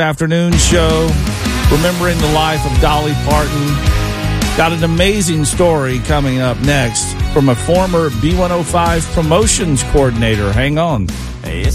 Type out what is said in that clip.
Afternoon show, remembering the life of Dolly Parton. Got an amazing story coming up next from a former B105 promotions coordinator. Hang on.